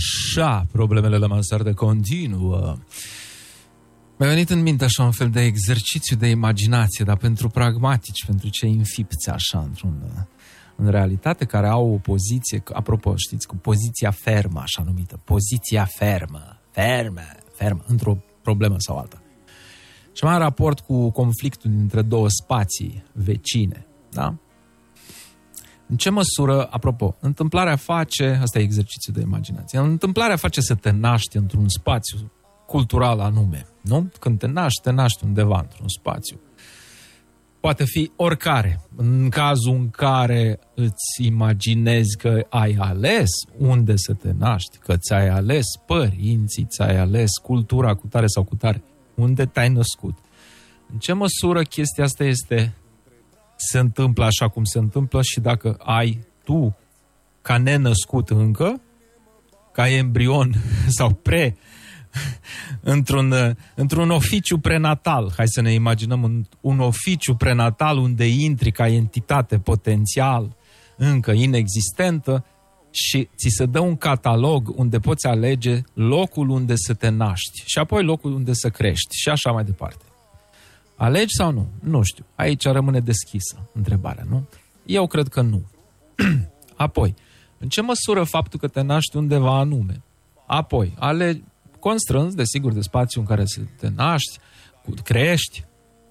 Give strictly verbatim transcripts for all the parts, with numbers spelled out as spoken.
Așa, problemele la mansardă continuă. Mi-a venit în minte așa un fel de exercițiu de imaginație, dar pentru pragmatici, pentru cei înfipți așa într-un, în realitate, care au o poziție, apropo, știți, cu poziția fermă, așa numită, poziția fermă, fermă, fermă, într-o problemă sau alta. Și mai în raport cu conflictul dintre două spații vecine, da? În ce măsură, apropo, întâmplarea face, asta e exercițiul de imaginație, întâmplarea face să te naști într-un spațiu cultural anume, nu? Când te naști, te naști undeva într-un spațiu. Poate fi oricare. În cazul în care îți imaginezi că ai ales unde să te naști, că ți-ai ales părinții, ți-ai ales cultura cu tare sau cu tare, unde te-ai născut. În ce măsură chestia asta este, se întâmplă așa cum se întâmplă și dacă ai tu, ca nenăscut încă, ca embrion sau pre, într-un, într-un oficiu prenatal, hai să ne imaginăm un, un oficiu prenatal unde intri ca entitate potențial încă inexistentă și ți se dă un catalog unde poți alege locul unde să te naști și apoi locul unde să crești și așa mai departe. Alegi sau nu? Nu știu. Aici rămâne deschisă întrebarea, nu? Eu cred că nu. Apoi, în ce măsură faptul că te naști undeva anume? Apoi, alegi constrâns, desigur, de spațiu în care să te naști, crești.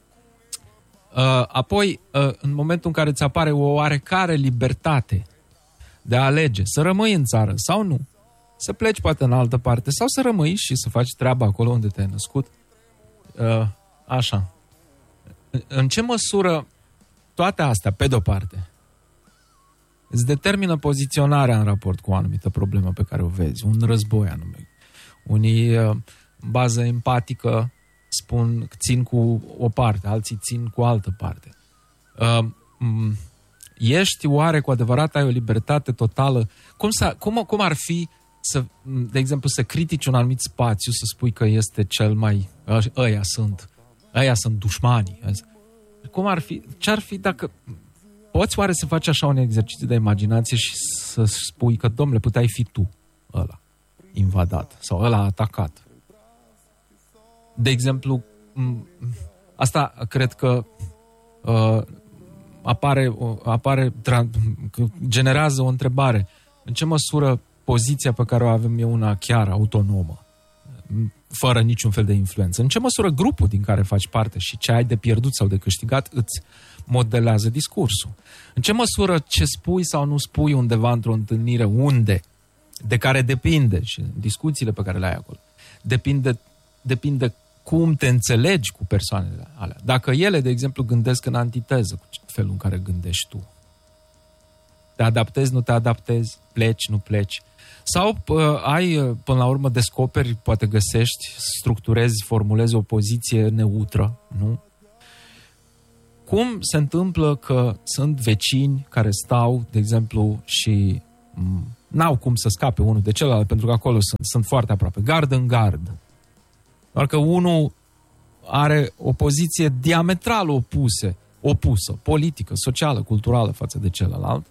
Apoi, în momentul în care îți apare o oarecare libertate de a alege să rămâi în țară sau nu, să pleci poate în altă parte sau să rămâi și să faci treaba acolo unde te-ai născut. Așa. În ce măsură toate astea, pe de-o parte, îți determină poziționarea în raport cu o anumită problemă pe care o vezi, un război anume. Unii, în bază empatică, spun, țin cu o parte, alții țin cu altă parte. Ești oare cu adevărat, ai o libertate totală? Cum, să, cum, cum ar fi, să, de exemplu, să critici un anumit spațiu, să spui că este cel mai... Ăia sunt, ăia sunt dușmanii. Cum ar fi, ce-ar fi dacă... Poți oare să faci așa un exercițiu de imaginație și să spui că, domnule, puteai fi tu ăla invadat sau ăla atacat. De exemplu, asta cred că uh, apare, apare generează o întrebare. În ce măsură poziția pe care o avem e una chiar autonomă, fără niciun fel de influență? În ce măsură grupul din care faci parte și ce ai de pierdut sau de câștigat îți modelează discursul? În ce măsură ce spui sau nu spui undeva într-o întâlnire, unde, de care depinde, și discuțiile pe care le ai acolo, depinde, depinde cum te înțelegi cu persoanele alea. Dacă ele, de exemplu, gândesc în antiteză cu felul în care gândești tu, te adaptezi, nu te adaptezi, pleci, nu pleci, sau uh, ai, până la urmă, descoperi, poate găsești, structurezi, formulezi o poziție neutră, nu? Cum se întâmplă că sunt vecini care stau, de exemplu, și m- n-au cum să scape unul de celălalt, pentru că acolo sunt, sunt foarte aproape, gard în gard. Doar că unul are o poziție diametral opusă, opusă, politică, socială, culturală față de celălalt.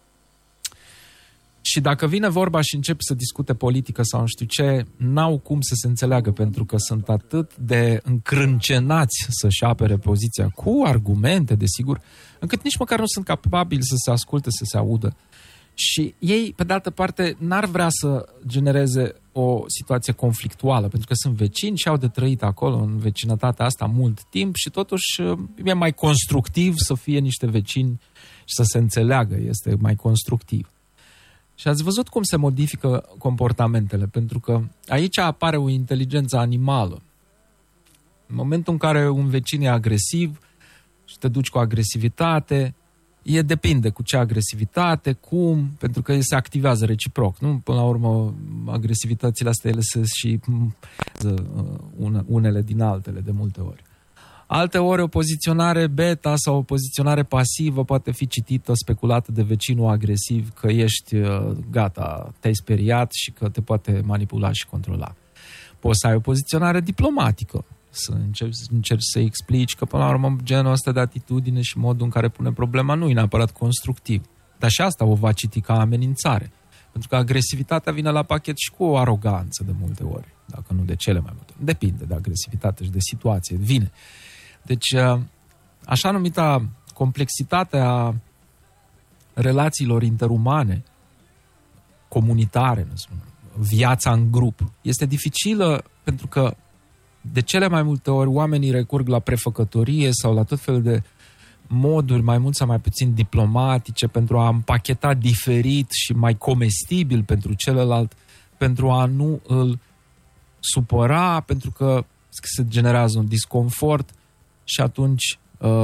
Și dacă vine vorba și încep să discute politică sau nu știu ce, n-au cum să se înțeleagă, pentru că sunt atât de încrâncenați să-și apere poziția cu argumente, desigur, încât nici măcar nu sunt capabili să se asculte, să se audă. Și ei, pe de altă parte, n-ar vrea să genereze o situație conflictuală, pentru că sunt vecini și au de trăit acolo, în vecinătatea asta, mult timp și totuși e mai constructiv să fie niște vecini și să se înțeleagă, este mai constructiv. Și ați văzut cum se modifică comportamentele, pentru că aici apare o inteligență animală. În momentul în care un vecin e agresiv și te duci cu agresivitate, e depinde cu ce agresivitate, cum, pentru că se activează reciproc, nu? Până la urmă, agresivitățile astea, ele se și unele din altele de multe ori. Alte ori o poziționare beta sau o poziționare pasivă poate fi citită, speculată de vecinul agresiv că ești gata, te-ai speriat și că te poate manipula și controla. Poți să ai o poziționare diplomatică, să încerci, încerci să explici că până la urmă genul ăsta de atitudine și modul în care pune problema nu e neapărat constructiv. Dar și asta o va citi ca amenințare. Pentru că agresivitatea vine la pachet și cu o aroganță de multe ori, dacă nu de cele mai multe. Depinde de agresivitate și de situație, vine. Deci, așa numita complexitate a relațiilor interumane, comunitare, viața în grup, este dificilă pentru că de cele mai multe ori oamenii recurg la prefăcătorie sau la tot felul de moduri mai mult sau mai puțin diplomatice pentru a împacheta diferit și mai comestibil pentru celălalt, pentru a nu îl supăra, pentru că se generează un disconfort și atunci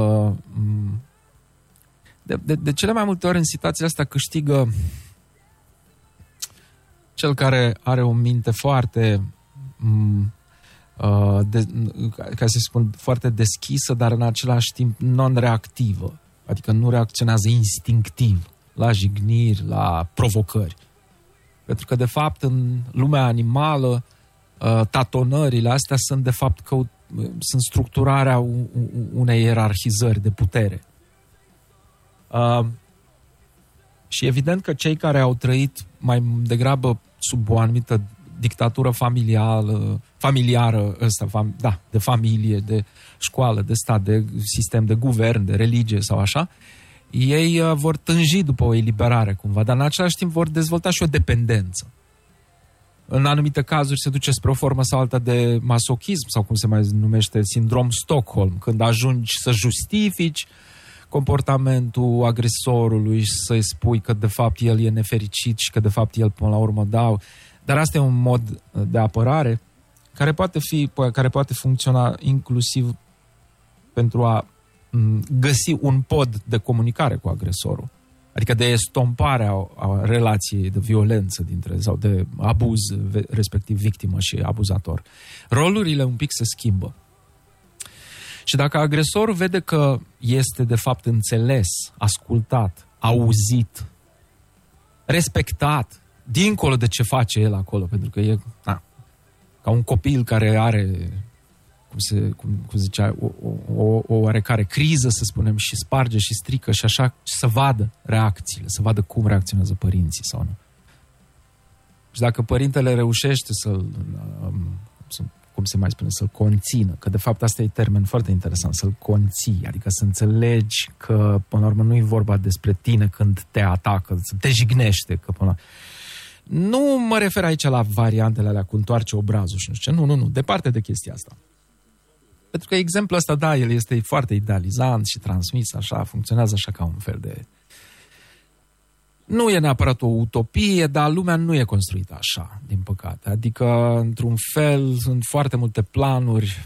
de, de, de cele mai multe ori în situația asta câștigă cel care are o minte foarte de, ca să spun, foarte deschisă, dar în același timp non-reactivă. Adică nu reacționează instinctiv la jigniri, la provocări. Pentru că, de fapt, în lumea animală, tatonările astea sunt, de fapt, căut, sunt structurarea unei ierarhizări de putere. Uh, și evident că cei care au trăit mai degrabă sub o anumită dictatură familială, familiară, ăsta, fam, da, de familie, de școală, de stat, de sistem, de guvern, de religie sau așa, ei uh, vor tânji după o eliberare cumva, dar în același timp vor dezvolta și o dependență. În anumite cazuri se duce spre o formă sau alta de masochism sau cum se mai numește, sindrom Stockholm, când ajungi să justifici comportamentul agresorului și să-i spui că de fapt el e nefericit și că de fapt el până la urmă dau. Dar asta e un mod de apărare care poate fi, care poate funcționa inclusiv pentru a găsi un pod de comunicare cu agresorul. Adică de estompare a, a relației de violență dintre, sau de abuz, respectiv victimă și abuzator. Rolurile un pic se schimbă. Și dacă agresorul vede că este de fapt înțeles, ascultat, auzit, respectat, dincolo de ce face el acolo, pentru că e na, ca un copil care are, cum, se, cum, cum zicea, o, o, o oarecare criză, să spunem, și sparge și strică și așa, să vadă reacțiile, să vadă cum reacționează părinții sau nu. Și dacă părintele reușește să-l, să, cum se mai spune, să-l conțină, că de fapt asta e termen foarte interesant, să-l conții, adică să înțelegi că până la urmă nu e vorba despre tine când te atacă, să te jignește, că până la... Nu mă refer aici la variantele alea cu întoarce obrazul și nu știu ce, nu, nu, nu, departe de chestia asta. Pentru că exemplul ăsta, da, el este foarte idealizant și transmis așa, funcționează așa ca un fel de... Nu e neapărat o utopie, dar lumea nu e construită așa, din păcate. Adică, într-un fel, sunt foarte multe planuri.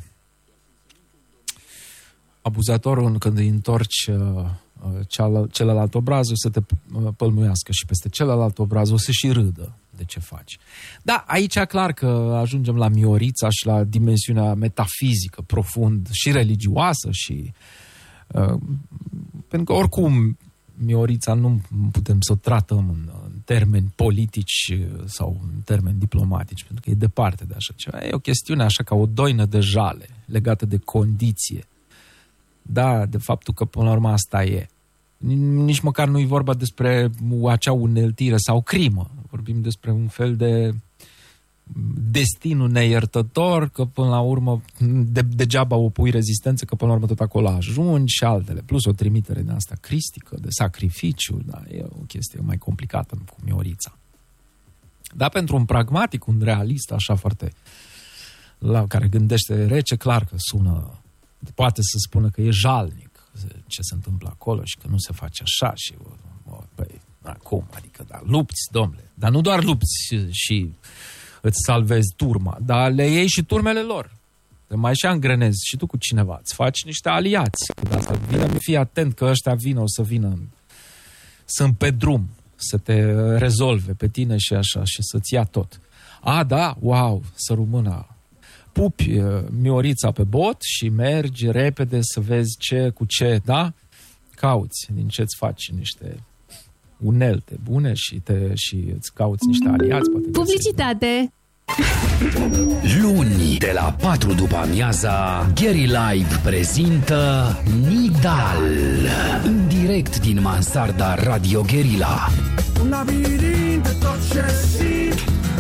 Abuzatorul, când îi întorci uh, celălalt obraz, o să te uh, pălmuiască și peste celălalt obraz o să și râdă de ce faci. Da, aici e clar că ajungem la Miorița și la dimensiunea metafizică, profund și religioasă și... Uh, pentru că, oricum, Miorița nu putem să o tratăm în, în termeni politici sau în termeni diplomatici, pentru că e departe de așa ceva. E o chestiune așa ca o doină de jale legată de condiție. Da, de faptul că până la urmă asta e. Nici măcar nu e vorba despre acea uneltire sau crimă. Vorbim despre un fel de destinul neiertător, că până la urmă de, degeaba o pui rezistență, că până la urmă tot acolo ajungi și altele. Plus o trimitere de asta cristică, de sacrificiu, da, e o chestie mai complicată cu Miorița. Dar pentru un pragmatic, un realist, așa foarte, la care gândește rece, clar că sună, poate să spună că e jalnic ce se întâmplă acolo și că nu se face așa și, băi, acum, adică, da, lupți, domnule, dar nu doar lupți și, și îți salvezi turma, dar le iei și turmele lor. Te mai și angrenezi și tu cu cineva, îți faci niște aliați. De asta vine, fii atent că ăștia vină, o să vină, sunt pe drum să te rezolve pe tine și așa, și să-ți ia tot. A, da, wow, sărumâna. Pupi Miorița pe bot și mergi repede să vezi ce cu ce, da? Cauți din ce îți faci niște unelte bune și, te, și îți cauți niște aliați. Poate publicitate! Luni, de la patru după amiaza, Gary Live prezintă Nidal, în direct din mansarda Radio Guerilla. Un labirint de tot excesiv,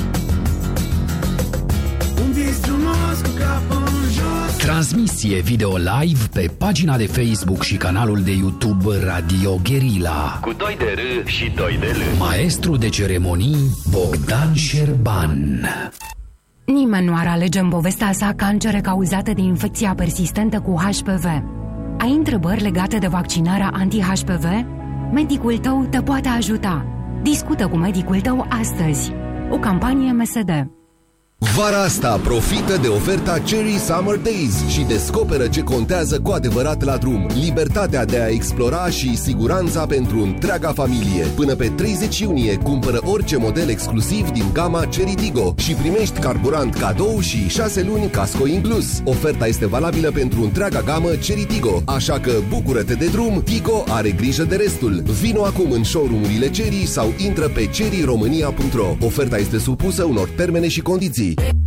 un vis frumos cu capul în jos. Transmisie video live pe pagina de Facebook și canalul de YouTube Radio Guerilla. Cu doi de R și doi de L. Maestru de ceremonii Bogdan Șerban. Nimeni nu ar alege în povestea sa cancere cauzate de infecția persistentă cu H P V. Ai întrebări legate de vaccinarea anti-H P V? Medicul tău te poate ajuta. Discută cu medicul tău astăzi. O campanie M S D. Vara asta profită de oferta Cherry Summer Days și descoperă ce contează cu adevărat la drum. Libertatea de a explora și siguranța pentru întreaga familie. Până pe treizeci iunie cumpără orice model exclusiv din gama Cherry Tiggo și primești carburant cadou și șase luni casco inclus. Oferta este valabilă pentru întreaga gamă Cherry Tiggo, așa că bucură-te de drum, Tiggo are grijă de restul. Vino acum în showroom-urile Cherry sau intră pe cherry romania punct ro. Oferta este supusă unor termene și condiții.